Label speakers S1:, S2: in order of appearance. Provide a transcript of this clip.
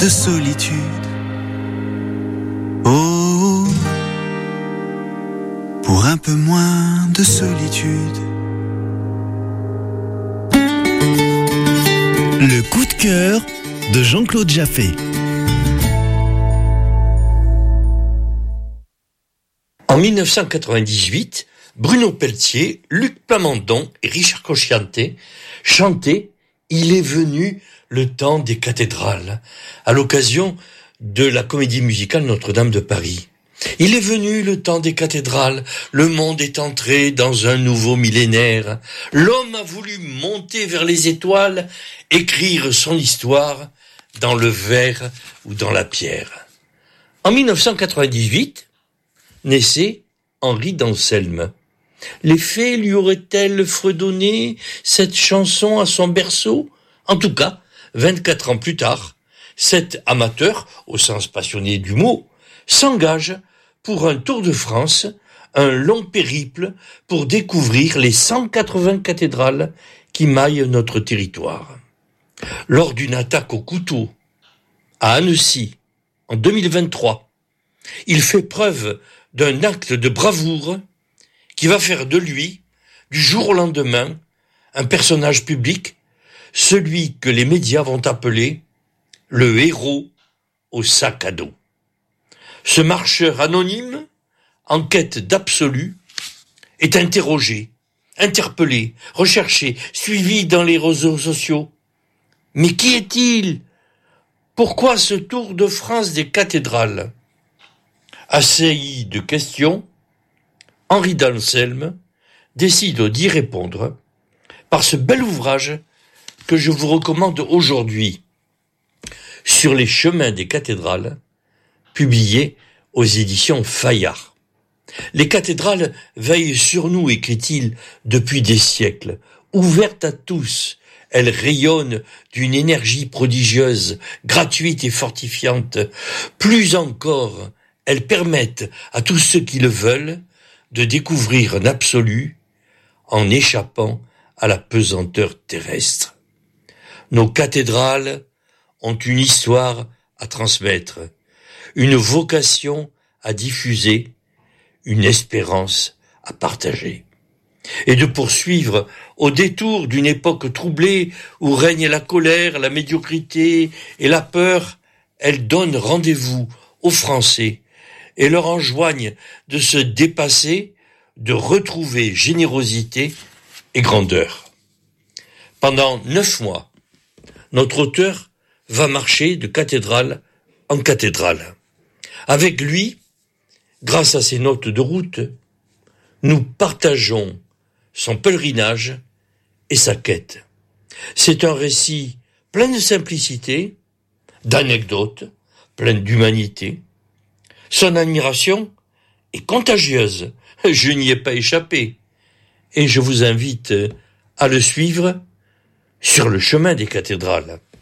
S1: de solitude. Oh, pour un peu moins de solitude.
S2: Le coup de cœur de Jean-Claude Jaffé.
S3: En 1998, Bruno Pelletier, Luc Plamondon et Richard Cosciante chantaient « Il est venu le temps des cathédrales » à l'occasion de la comédie musicale Notre-Dame de Paris. Il est venu le temps des cathédrales, le monde est entré dans un nouveau millénaire. L'homme a voulu monter vers les étoiles, écrire son histoire dans le verre ou dans la pierre. En 1998, naissait Henri d'Anselme. Les fées lui auraient-elles fredonné cette chanson à son berceau ? En tout cas, 24 ans plus tard, cet amateur, au sens passionné du mot, s'engage pour un tour de France, un long périple pour découvrir les 180 cathédrales qui maillent notre territoire. Lors d'une attaque au couteau à Annecy, en 2023, il fait preuve d'un acte de bravoure qui va faire de lui, du jour au lendemain, un personnage public, celui que les médias vont appeler le héros au sac à dos. Ce marcheur anonyme, en quête d'absolu, est interrogé, interpellé, recherché, suivi dans les réseaux sociaux. Mais qui est-il ? Pourquoi ce tour de France des cathédrales ? Assailli de questions, Henri d'Anselme décide d'y répondre par ce bel ouvrage que je vous recommande aujourd'hui, Sur les chemins des cathédrales, publié aux éditions Fayard. Les cathédrales veillent sur nous, écrit-il, depuis des siècles. Ouvertes à tous, elles rayonnent d'une énergie prodigieuse, gratuite et fortifiante. Plus encore, elles permettent à tous ceux qui le veulent de découvrir un absolu en échappant à la pesanteur terrestre. Nos cathédrales ont une histoire à transmettre, une vocation à diffuser, une espérance à partager. Et de poursuivre au détour d'une époque troublée où règne la colère, la médiocrité et la peur, elles donnent rendez-vous aux Français et leur enjoignent de se dépasser, de retrouver générosité et grandeur. Pendant 9 mois, notre auteur va marcher de cathédrale en cathédrale. Avec lui, grâce à ses notes de route, nous partageons son pèlerinage et sa quête. C'est un récit plein de simplicité, d'anecdotes, plein d'humanité. Son admiration est contagieuse, je n'y ai pas échappé, et je vous invite à le suivre sur le chemin des cathédrales.